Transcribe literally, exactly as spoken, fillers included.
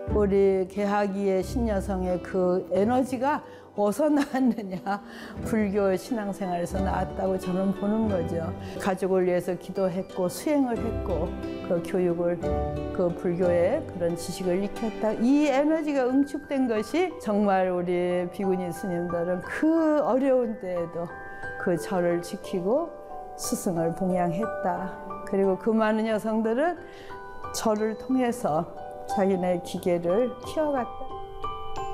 우리 개하기의 신여성의 그 에너지가 어디서 나왔느냐, 불교 신앙생활에서 나왔다고 저는 보는 거죠. 가족을 위해서 기도했고 수행을 했고 그 교육을, 그 불교의 그런 지식을 익혔다. 이 에너지가 응축된 것이 정말 우리 비구니 스님들은 그 어려운 때에도 그 절을 지키고 스승을 봉양했다. 그리고 그 많은 여성들은 절을 통해서 자기네 기계를 키워갔다.